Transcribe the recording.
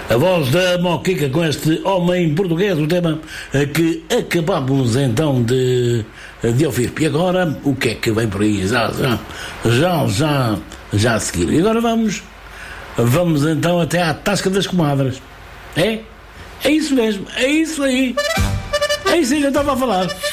A voz da Moquica com este homem português, o tema que acabamos então de ouvir. E agora, o que é que vem por aí? Já a seguir. E agora vamos então até à Tasca das Comadres. É? É isso mesmo, é isso aí. É isso aí que eu estava a falar.